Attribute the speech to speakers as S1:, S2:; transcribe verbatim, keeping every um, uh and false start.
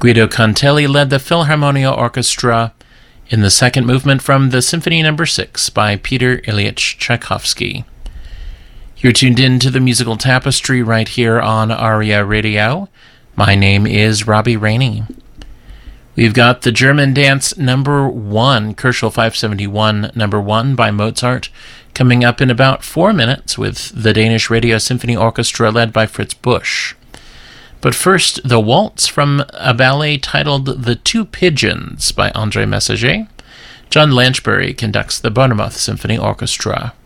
S1: Guido Contelli led the Philharmonia Orchestra in the second movement from the Symphony Number six by Peter Ilyich Tchaikovsky. You're tuned in to the Musical Tapestry right here on Aria Radio. My name is Robbie Rainey. We've got the German Dance Number one, Kerschel five seventy-one Number one by Mozart, coming up in about four minutes with the Danish Radio Symphony Orchestra led by Fritz Busch. But first, the waltz from a ballet titled The Two Pigeons by André Messager. John Lanchbury conducts the Bournemouth Symphony Orchestra.